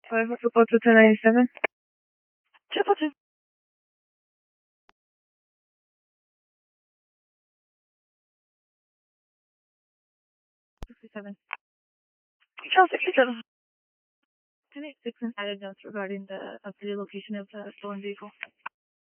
5 report to 1097. Triple two. 67. Control 67. 1086 and added notes regarding the up to the location of the stolen vehicle.